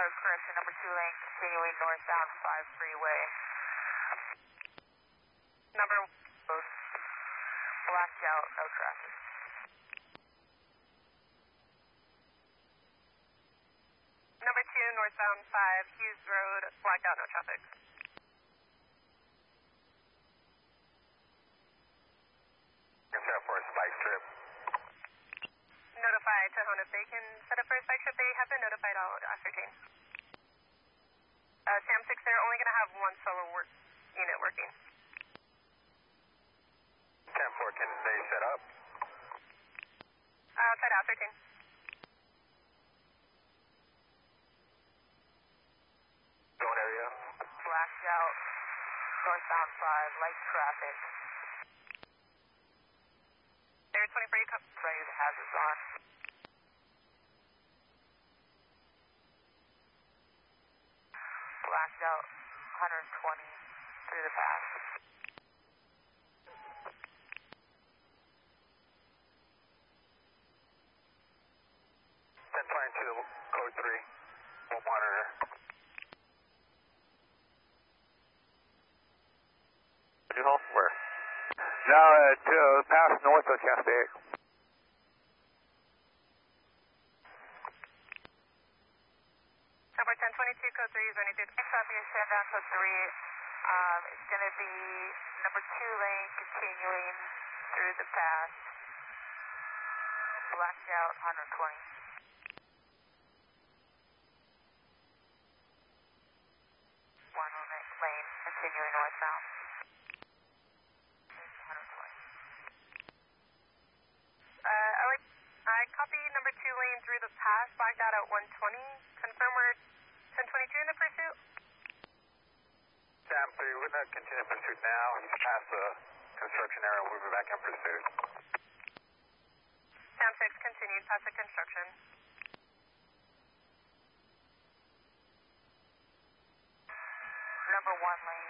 correction, number 2 lane, continuing northbound 5 freeway. Number 1, blacked out, no traffic. Number 2, northbound 5, Hughes Road, blacked out, no traffic. Set for a spike strip. Notify Tohono Bacon, set up for a spike strip. They have been notified, I'll ascertain. Sam 6, they're only going to have one solo unit working. 10-4, can they set up? I'll try to ascertain. Zone area. Blacked out, northbound 5, light traffic. Air 24, you come. Ready to hazards on. Blacked out, 120 through the pass. To code 3, we'll monitor. New home, where? Now, pass north of Cascade. Number 1022, code 3 is ready to next up here, stand down code 3. It's going to be number 2 lane continuing through the pass. Blacked out, 120. Lane, continuing northbound. 120. I copy number 2 lane through the pass, blacked out at 120. Confirm we're 1022 in the pursuit? Sam 3, we're going to continue pursuit now. He's past the construction area. We'll be back in pursuit. Sam 6, continued past the construction. Number 1 lane,